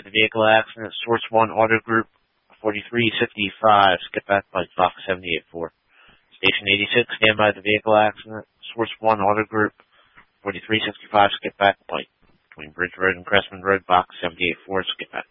for the vehicle accident. Source 1 Auto Group 4355, skip back by Fox 784. Station 86, stand by the vehicle accident. Source 1 Auto Group 4365, skip back by between Bridge Road and Crestman Road, Box 784, skip back.